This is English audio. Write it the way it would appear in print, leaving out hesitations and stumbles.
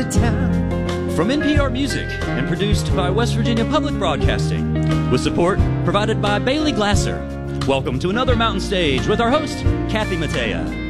town. From NPR Music and produced by West Virginia Public Broadcasting, with support provided by Bailey Glasser. Welcome to another Mountain Stage with our host, Kathy Mattea.